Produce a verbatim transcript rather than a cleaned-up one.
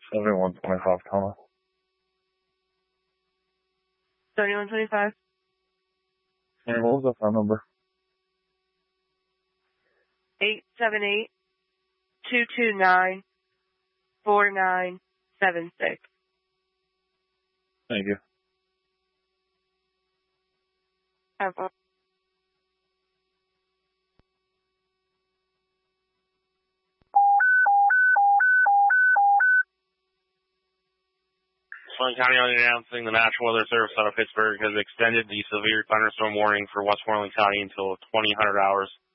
seventy-one twenty-five, Toma. seventy-one twenty-five. And what was the phone number? eight seven eight, two two nine, four nine seven six. Thank you. Have fun. Swan County only announcing the National Weather Service out of Pittsburgh has extended the severe thunderstorm warning for Westmoreland County until twenty hundred hours.